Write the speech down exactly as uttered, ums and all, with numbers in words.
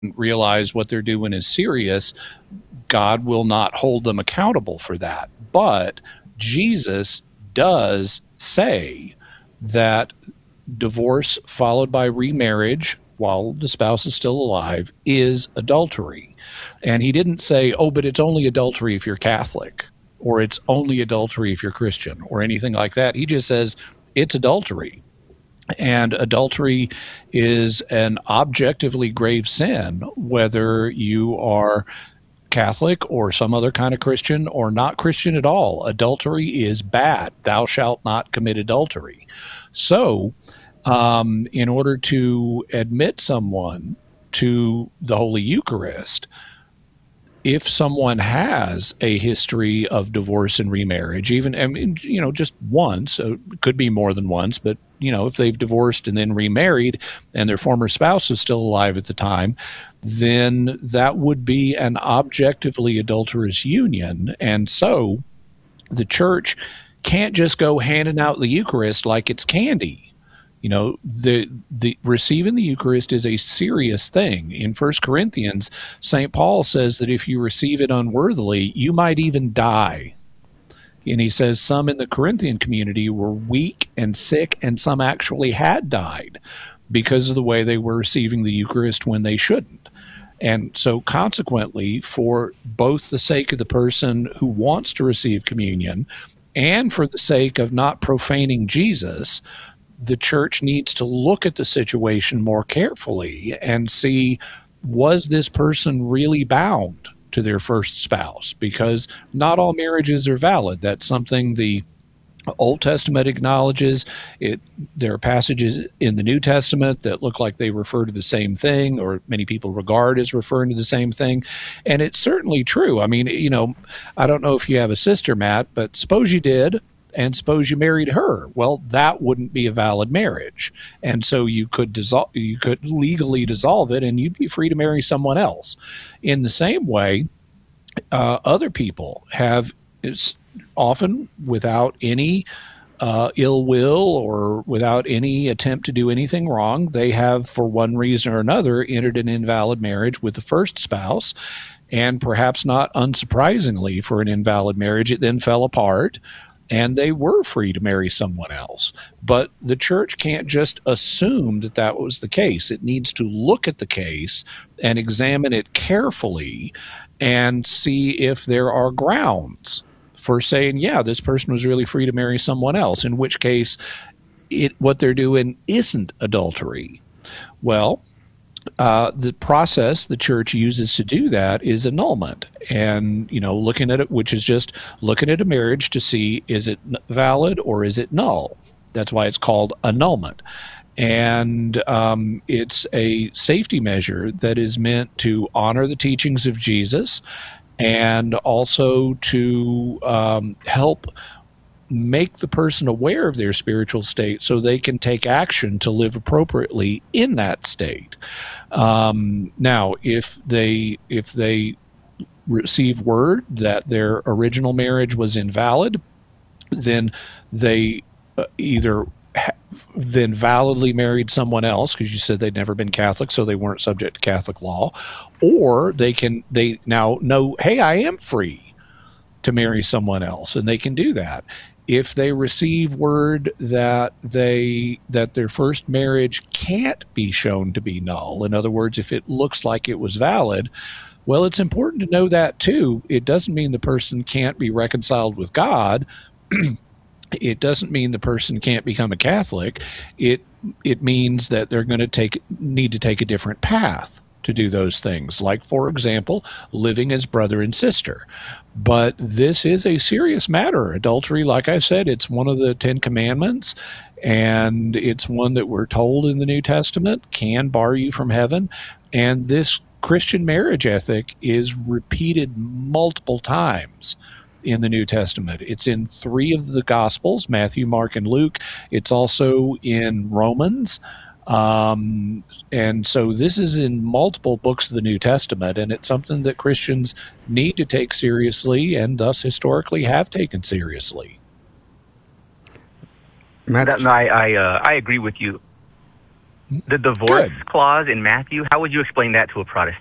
realize what they're doing is serious, God will not hold them accountable for that. But Jesus does say that divorce followed by remarriage while the spouse is still alive is adultery. And he didn't say, oh, but it's only adultery if you're Catholic, or it's only adultery if you're Christian, or anything like that. He just says it's adultery. And adultery is an objectively grave sin, whether you are Catholic or some other kind of Christian or not Christian at all. Adultery is bad. Thou shalt not commit adultery. So, um, in order to admit someone to the Holy Eucharist, if someone has a history of divorce and remarriage, even, I mean, you know, just once, uh, could be more than once, but, you know, if they've divorced and then remarried and their former spouse is still alive at the time, then that would be an objectively adulterous union. And so the church can't just go handing out the Eucharist like it's candy. You know, the the receiving the Eucharist is a serious thing. In First Corinthians, Saint Paul says that if you receive it unworthily, you might even die. And he says some in the Corinthian community were weak and sick, and some actually had died because of the way they were receiving the Eucharist when they shouldn't. And so consequently, for both the sake of the person who wants to receive communion and for the sake of not profaning Jesus, the church needs to look at the situation more carefully and see, was this person really bound to their first spouse? Because not all marriages are valid. That's something the Old Testament acknowledges. It, there are passages in the New Testament that look like they refer to the same thing, or many people regard as referring to the same thing. And it's certainly true. I mean, you know, I don't know if you have a sister, Matt, but suppose you did, and suppose you married her. Well, that wouldn't be a valid marriage. And so you could dissolve, you could legally dissolve it, and you'd be free to marry someone else. In the same way, uh, other people have, it's often without any uh, ill will or without any attempt to do anything wrong, they have, for one reason or another, entered an invalid marriage with the first spouse. And perhaps not unsurprisingly for an invalid marriage, it then fell apart, and they were free to marry someone else. But the church can't just assume that that was the case. It needs to look at the case and examine it carefully and see if there are grounds for saying, yeah, this person was really free to marry someone else, in which case it what they're doing isn't adultery. Well, Uh, the process the church uses to do that is annulment, and you know, looking at it, which is just looking at a marriage to see, is it valid or is it null? That's why it's called annulment, and um, it's a safety measure that is meant to honor the teachings of Jesus, and also to um, help make the person aware of their spiritual state so they can take action to live appropriately in that state. Um, now, if they if they receive word that their original marriage was invalid, then they uh, either ha- then validly married someone else, because you said they'd never been Catholic, so they weren't subject to Catholic law, or they can they now know, hey, I am free to marry someone else, and they can do that. If they receive word that they that their first marriage can't be shown to be null, in other words, if it looks like it was valid, well, it's important to know that too. It doesn't mean the person can't be reconciled with God. It doesn't mean the person can't become a Catholic. It it means that they're going to take need to take a different path to do those things, like, for example, living as brother and sister. But this is a serious matter. Adultery, like I said, it's one of the Ten Commandments, and it's one that we're told in the New Testament can bar you from heaven. And this Christian marriage ethic is repeated multiple times in the New Testament. It's in three of the Gospels, Matthew, Mark, and Luke. It's also in Romans. Um, and so this is in multiple books of the New Testament, and it's something that Christians need to take seriously, and thus historically have taken seriously. That, no, I I, uh, I agree with you. The divorce Good. clause in Matthew, how would you explain that to a Protestant?